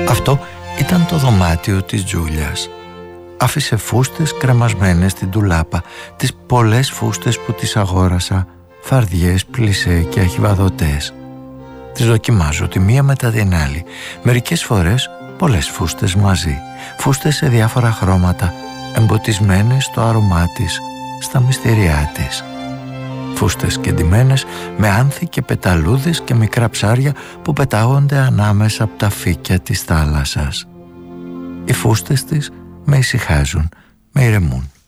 Αυτό ήταν το δωμάτιο της Τζούλιας. Άφησε φούστες κρεμασμένες στην ντουλάπα, τις πολλές φούστες που τις αγόρασα, φαρδιές, πλισέ και αχιβαδωτές. Τις δοκιμάζω τη μία μετά την άλλη. Μερικές φορές πολλές φούστες μαζί, φούστες σε διάφορα χρώματα, εμποτισμένες στο άρωμά της, στα μυστηριά της. Φούστες κεντυμένες με άνθη και πεταλούδες και μικρά ψάρια που πετάγονται ανάμεσα από τα φύκια της θάλασσας. Οι φούστες της με ησυχάζουν, με ηρεμούν.